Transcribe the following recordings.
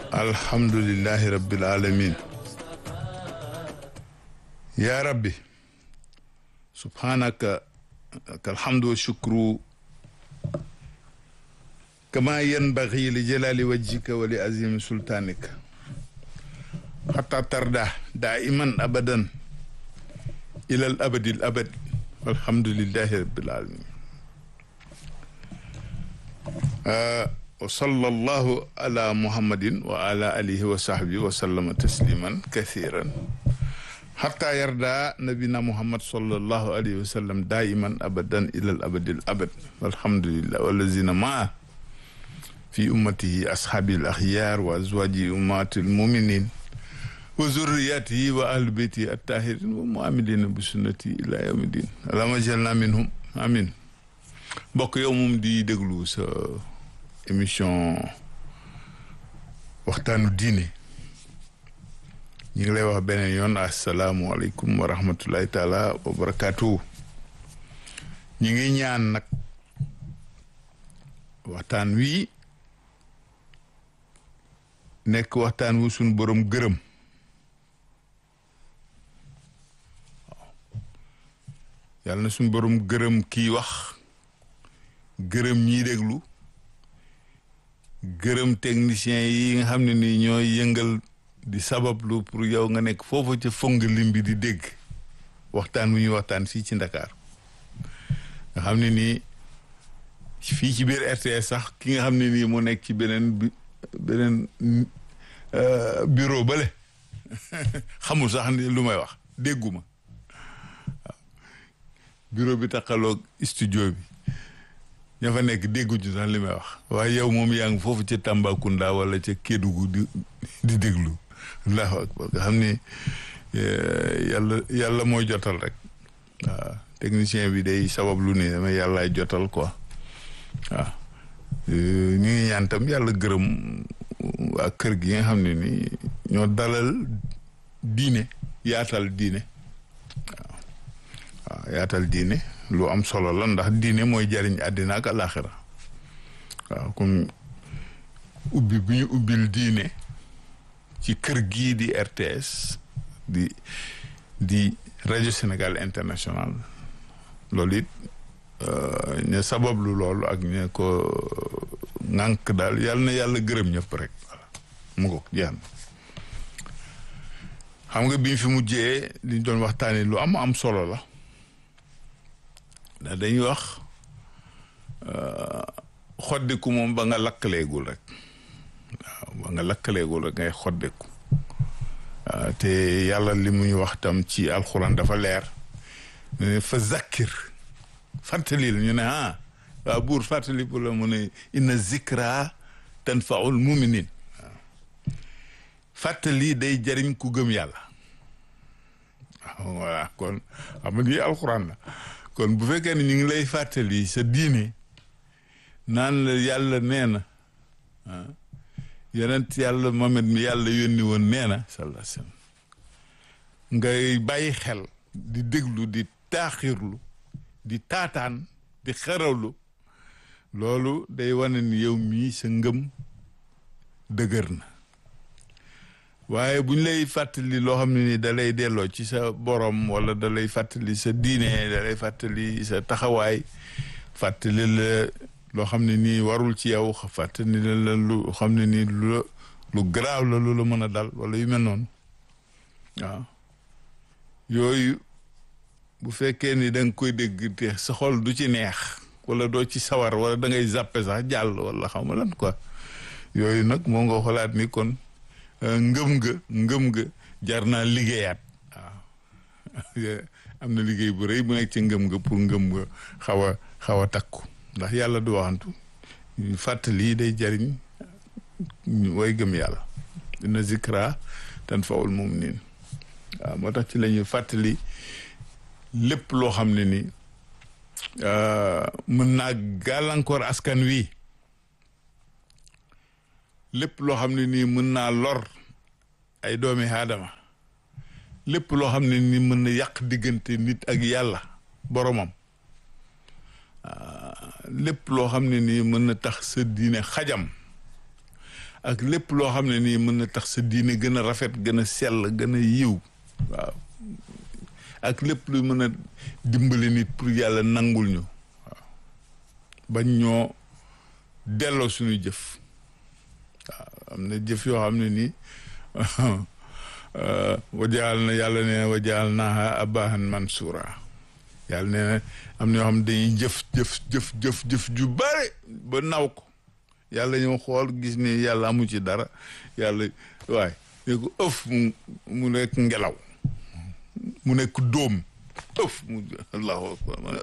alhamdulillahi rabbil alamin ya rabbi subhanaka alhamdu wa shukru kama yanbaghi li jalali wajhika wa li azimi sultanika hatta tarda daiman abadan ila al abadi al abad alhamdulillahi rabbil alamin wa sallallahu ala muhammadin wa ala alihi wa sahbihi wa sallama tasliman kathiran hatta yarda nabina muhammad sallallahu alayhi wa sallam daiman abadan ila al abadi al abad alhamdulillah wallazina ma fi ummatihi ashabi al akhyar wa azwaji ummati al mu'minin wa zurriyatihi wa ahli bayti at-tahirin wa mu'amilina bi sunnati ila yawmiddin allahumma jalna minhum amin bokk yow moom di déglu sa émission waxtaanu diine ñu ngi lay wax beneen yoon asalaamualeykum wa rahmatullahi taala wa barakaatu. ñu ngi ñaan nag waxtaan wi nekk waxtaan wu suñu borom gërëm yàlla na suñu borom gërëm kii wax gërëm ñiy déglu gërëm technicien yi nga xam ne ni ñooy yëngal di sabablu pour yow nga nekk foofu ca fong lim bi di dégg waxtaan wu ñuy waxtaan fii ci Ndakaar nga xam ne nii fii ci biir RTS sax ki nga xam ne nii moo nekk ci beneen bureau bale xamul sax ni lu may wax dégguma waaw bureau bi taxaloog studio bi ña fa nekk dégguñu sax li may wax waaye yow moom yaa ngi foofu ca Tambacounda wala ca Kédougou di déglu allahu akbar nga xam ni yàlla mooy jotal rek waaw technicien bi day sabab lu ne dama yàllaay jotal quoi waaw ñu ngi ñaan tam yàlla gërëm waa kër gi nga xam ne ni ñoo dalal diine yaatal diine waaw yaatal diine lu am solo la ndax diine mooy jariñ àddina ak alaxira waaw comme ubbi bu ñu ubbil diine ci kër gii di RTS di rajo Sénégal International loolu it ña sabablu loolu ak ña ko ŋànk daal yàlla na yàlla gërëm ñëpp rek voilà mu ko jeex na xam nga bi ñu fi mujjee liñ doon waxtaanee lu am solo la ndax dañuy wax xoddiku moom ba nga lakkaleegul rek waaw ba nga lakkaleegul rek ngay xoddiku waaw te yàlla li muy wax tam ci alxuraan dafa leer ne fa zakkir fàttali la ñu ne waaw buur fàttali bu la mu ne inna zikra tanfaul muminin waaw fàttali day jariñ ku gëm yàlla waaw voilà kon xam nga lii alxuraan la kon bu fekkee ne ñu ngi lay fàttali sa diine naan la yàlla nee na yonent yàlla Muhammad mi yàlla yónni woon nee na sallallahu alayhi wasallam ngay bàyyi xel di déglu di taaxirlu di taataan di xerawlu loolu day wane ni yow mii sa ngëm dëgër na waaye bu ñu lay fàttali loo xam ne ni da lay delloo ci sa borom wala da lay fàttali sa diine da lay fàttali sa taxawaay fàttali la loo xam ne nii warul ci yow fàttali la lu xam ne nii lu garaaw la lu la mën a dal wala yu mel noonu waaw yooyu bu fekkee ni da nga koy dégg te sa xol du ci neex wala doo ci sawar wala da ngay zappe sax jàll wala xam nga lan quoi yooyu nag moo nga xolaat ni kon ngëm nga jar naa liggéeyaat waaw am na liggéey bu rëy bu nekk ci ngëm nga pour ngëm nga xaw a takku ndax yàlla du waxantu fàttali day jariñ way gëm yàlla dina zikra tanfaul muminin waaw moo tax ci la ñuy fàttali lépp loo xam ne ni mën naa gàllankoor askan wi lépp loo xam ne nii mën naa lor ay doomi aadama lépp loo xam ne nii mën na yàq diggante nit ak yàlla boromam lépp loo xam ne nii mën na tax sa diine xajam ak lépp loo xam ne nii mën na tax sa diine gën a rafet gën a sell gën a yiw waaw ak lépp lu mën a dimbali nit pour yàlla nangul ñu waaw bañ ñoo delloo suñu jëf waaw am na jëf yoo xam ne nii wajaal na yàlla nee na wajaal naaha abahan mansura yàlla nee na am na yoo xam ne dañuy jëf ju bare ba naw ko yàlla ñoo xool gis ne yàlla amu ci dara yàlla waaye ne ko ëf mu nekk ngelaw mu nekk dóom ëf mu allahu akbar ma ne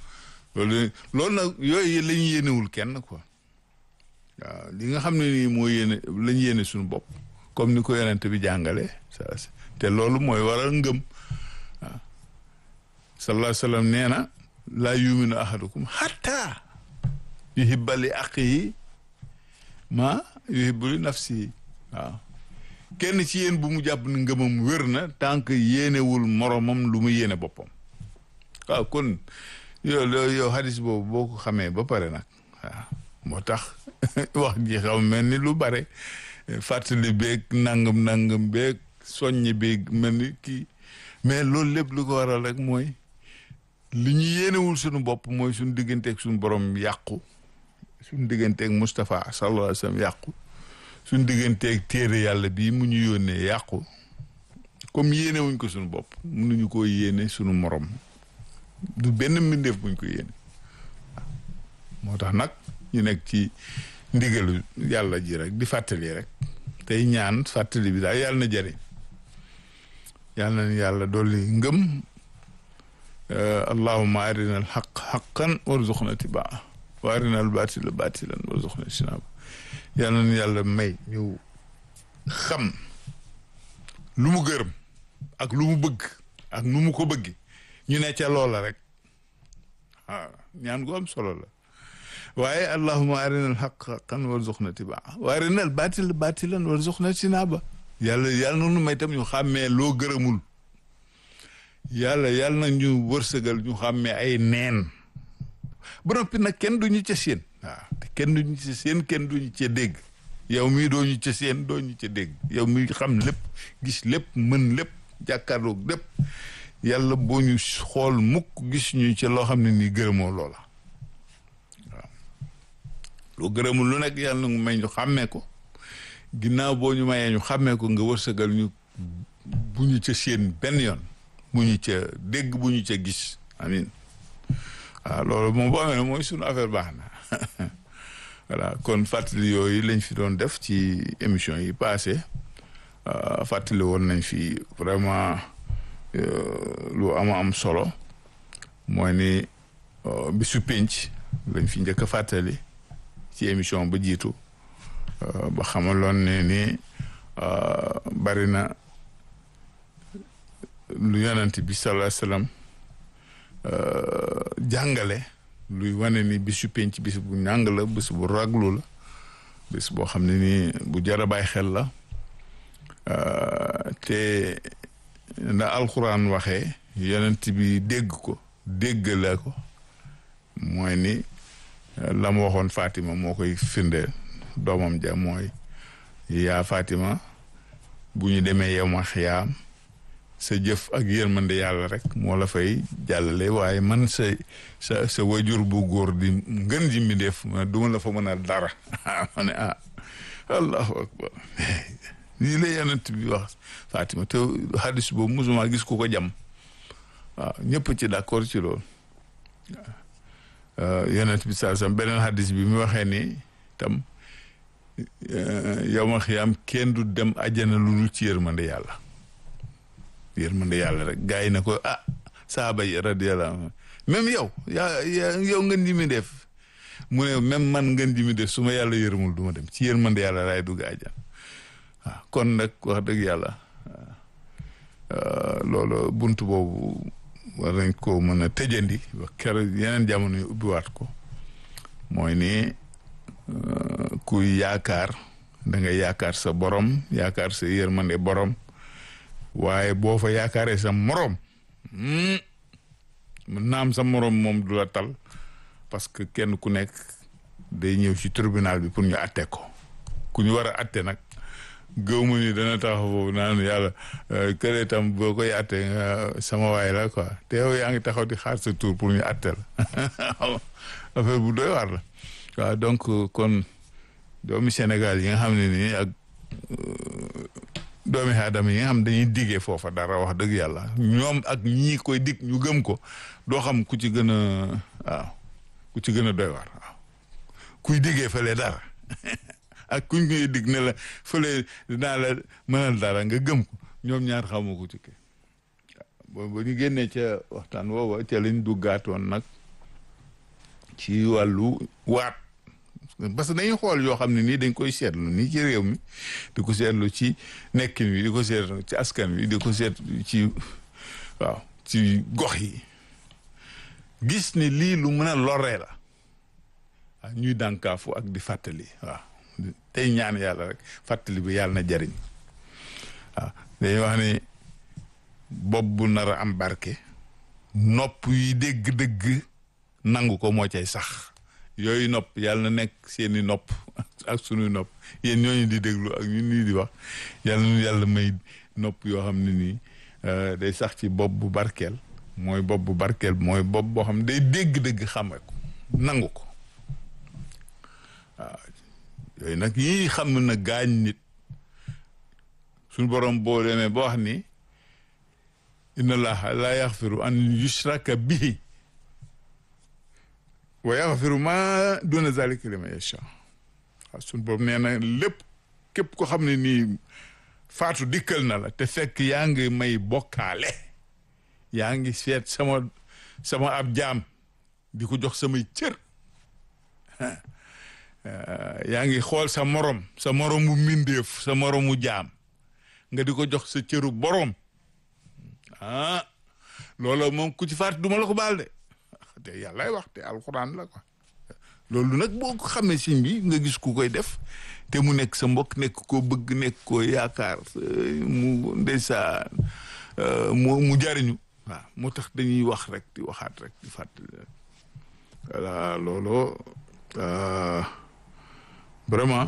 loolu nag yooyu la ñu yéenewul kenn quoi waaw li nga xam ne nii moo yéene lañ yéene suñu bopp comme ni ko yonent bi jàngale te loolu mooy waral ngëm waaw sallallahu alayhi wa sallam nee na laa yuminu ahadukum hatta yuhibba li axihi ma yuhibbu li nafsihi waaw kenn ci yéen bu mu jàpp ni ngëmam wér na tant que yéenewul moromam lu mu yéene boppam waaw kon yow hadis boobu boo ko xamee ba pare nag waaw moo tax wax ji xaw mel ni lu bare fàttali beeg nangam beeg soññi beeg mel ni kii mais loolu lépp lu ko waral rek mooy li ñu yéenewul suñu bopp mooy suñu digganteeg suñu borom yàqu suñu digganteeg Moustapha sallallahu alayhi wa sallam yàqu suñu digganteeg téere yàlla bii mu ñu yónnee yàqu comme yéenewuñ ko suñu bopp mënuñu koo yéene suñu morom du benn mbindeef buñ ko yéene moo tax nag ñu nekk ci ndigalu yàlla ji rek di fàttali rek tey ñaan fàttali bi daal yàlla na jëriñ yàlla na yàlla dolli ngëm allahumma arina al haqq haqqan warzuqna tibaa wa arina al batila batilan warzuqna ijtinaba yàlla na yàlla may ñu xam lu mu gërëm ak lu mu bëgg ak nu mu ko bëgg ñu ne ca loola rek waaw ñaan gu am solo la waaye allahumma arina al haqq haqqan warzuqna tibaa wa arina al batila batilan warzuqna ijtinaba yàlla na nu may tam ñu xàmmee loo gërëmul yàlla na ñu wërsëgal ñu xàmmee ay neen ba noppi nag kenn duñu ca seen waaw te kenn duñu ca seen kenn duñu ca dégg yow mii doo ñu ca seen doo ñu ca dégg yow mii xam lépp gis lépp mën lépp jàkkaarloog lépp yàlla boo ñu xool mukk gis ñu ca loo xam ne nii gërëmoo loola waaw loo gërëmul lu nekk yàlla na may ñu xàmmee ko ginnaaw boo ñu mayee ñu xàmmee ko nga wërsëgal ñu bu ñu ca seen benn yoon bu ñu ca dégg bu ñu ca gis amin waaw loolu moom boo amee ne mooy sunu affaire baax na voilà kon fàttali yooyu lañ fi doon def ci émission yi passé fàttali woon nañ fi vraiment lu am solo mooy ni bisu pénc lañ fi njëkk a fàttali ci émission ba jiitu ba xamaloon ne ni bari na lu yonent bi sallallahu alayhi wasallam jàngale luy wane ni bisu penc bis bu ñàng la bis bu raglu la bis boo xam ne ni bu jar a bàyyi xel la te na alxuraan waxee yonent bi dégg ko déggale ko mooy ni la mu waxoon Fatima moo koy firndeel doomam ja mooy yaa Fatima bu ñu demee yow ma xiyaam sa jëf ak yërmande yàlla rek moo la fay jàllale waaye man sa wajur bu góor di ngën ji mi def duma la fa mën a dara ma ne allahu akbar lii la yonent bi wax Fatima te hadis boobu musuma gis ku ko jam waaw ñëpp ci d'accord ci loolu yonent bi saa sam beneen hadis bi mu waxee ni tam yow ma xiyaam kenn du dem àjjana lu dul ci yërmande yàlla rek gars yi na ko saaba yi radiyallahu anhu même yow yow ngeen ji mi def mu ne même man ngeen ji mi def su ma yàlla yërmul du ma dem ci yërmande yàlla laay dugg àjjana waaw kon nag wax dëgg yàlla loolu buntu boobu war nañ ko mën a tëjandi ba keroog yeneen jamono yu ubbiwaat ko mooy ni kuy yaakaar da nga yaakaar sa borom yaakaar sa yërmande borom waaye boo fa yaakaaree sa morom mën naam sa morom moom du la tal parce que kenn ku nekk day ñëw ci tribunal bi pour ñu atte ko ku ñu war a atte nag gëw ma ni dana taxaw foofu naan yàlla kër itam boo koy atte sama waay la quoi te yow yaa ngi taxaw di xaar sa tour pour ñu atte la affaire bu doy waar la waaw donc kon doomi Sénégal yi nga xam ne nii ak doomi aadama yi nga xam dañuy diggee foofa dara wax dëgg yàlla ñoom ak ñii koy dig ñu gëm ko doo xam ku ci gën a waaw ku ci gën a doy waar waaw kuy diggee fële dara ak kuñ koy dig ne la fële dinaa la mënal dara nga gëm ko ñoom ñaar xamoo ko ci kii ba ñu génnee ca waxtaan woowa ca lañ duggaatoon nag ci wàllu waat parce que dañuy xool yoo xam ne nii dañ koy seetlu nii ci réew mi di ko seetlu ci nekkin wi di ko seetlu ci askan wi di ko seetlu ci waaw ci gox yi gis ni lii lu mën a loree la waaw ñuy dànkaafu ak di fàttali waaw tey ñaan yàlla rek fàttali bi yàlla na jariñ waaw dañuy wax ne bopp bu nar a am barke nopp yi dégg-dëgg nangu ko moo cay sax yooyu nopp yàlla na nekk seeni nopp ak sunuy nopp yéen ñooñu di déglu ak ñun nii di wax yàlla may nopp yoo xam ne nii day sax ci bopp bu barkeel mooy bopp bu barkeel mooy bopp boo xam ne day dégg-dëgg xame ko nangu ko waaw yooyu nag yii xam na gaañ nit suñu borom boo demee ba wax ni inna allaha la yaxfiru an yushraka bihi wa yaxfiru ma duna zalika liman yasha waaw suñu borom nee na lépp képp ko xam ne nii faatu dikkal na la te fekk yaa ngi may bokkaale yaa ngi seet sama ab jaam di ko jox samay cër yaa ngi xool sa moromu mbindeef sa moromu jaam nga di ko jox sa cëru borom loolu moom ku ci faatu duma la ko baal de te yàllaay wax te alxuraan la quoi loolu nag boo ko xamee siñ bi nga gis ku koy def te mu nekk sa mbokk nekk koo bëgg nekk koo yaakaar mu ndeysaan mu jariñu waaw moo tax dañuy wax rek di waxaat rek di fàttali voilà loolu vraiment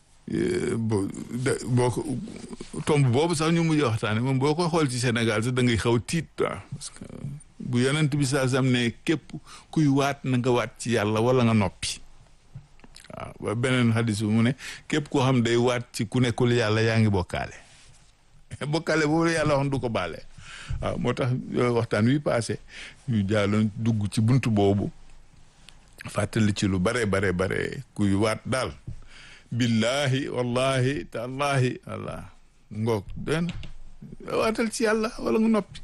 boo ko tomb boobu sax ñu mujj waxtaane moom boo koy xool ci Sénégal sax da ngay xaw tiit waaw parce que bu yonent bi saa sam ne képp kuy waat na nga waat ci yàlla wala nga noppi waaw ba beneen xadis bi mu ne képp koo xam day waat ci ku nekkul yàlla yaa ngi bokkaale boobu yàlla wax du ko baale waaw moo tax waxtaan wi passé ñu jaaloon dugg ci buntu boobu fàttali ci lu bare kuy waat daal billahi wallahi tallaahi allah ngoog den waatal ci yàlla wala nga noppi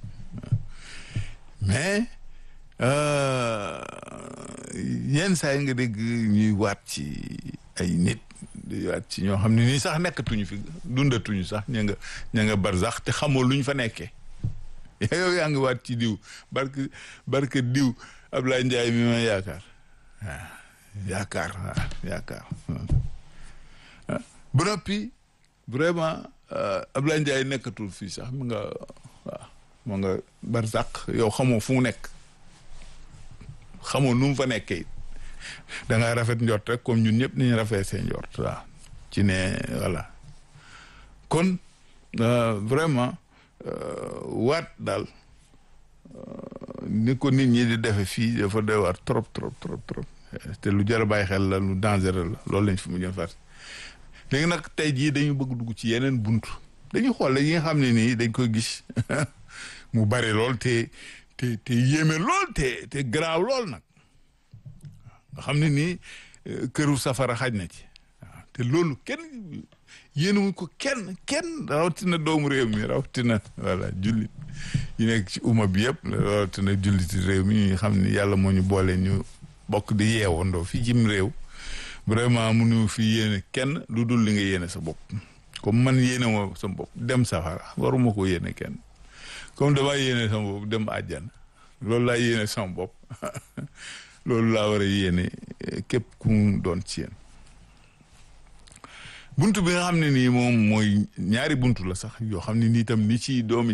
mais yenn saa yi nga dégg ñuy waat ci ay nit di waat ci ñoo xam ne nii sax nekkatuñu fi dundatuñu sax ña nga barzax te xamoo luñ fa nekkee yow yaa ngi waat ci diw barke diw Ablaye Ndiaye mi ma yaakaar yaakaar ba noppi vraiment Ablaye Ndiaye nekkatul fii sax mu nga barzaq yow xamoo fu mu nekk xamoo nu mu fa nekkee da nga rafet njort rek comme ñun ñëpp ni ñu rafet seen njort waaw ci ne voilà kon vraiment waat daal ni ko nit ñi di defe fii dafa doy waar trop te lu jar a bàyyi xel la lu dangereux la loolu lañ fi mu jën fàtte léegi nag tey jii dañu bëgg dugg ci yeneen buntu dañu xool yi nga xam ne nii dañ koy gis mu bari lool te yéeme lool te garaaw lool nag nga xam ne nii këru safara xaj na ci waaw te loolu kenn yéenewuñ ko kenn rawatina doomu réew mi rawatina voilà jullit yi nekk ci umma bi yëpp rawatina julliti réew mi ñu xam ne yàlla moo ñu boole ñu bokk di yeewandoo fii cim réew vraiment mënu fi yéene kenn lu dul li nga yéene sa bopp comme man yéene moo sama bopp dem safara waruma ko yéene kenn comme dama yéene sama bopp dem àjjana loolu laa yéene sama bopp loolu laa war a yéene képp ku mu doon ci yéen buntu bi nga xam ne nii moom mooy ñaari buntu la sax yoo xam ne nii tam ni ci doomi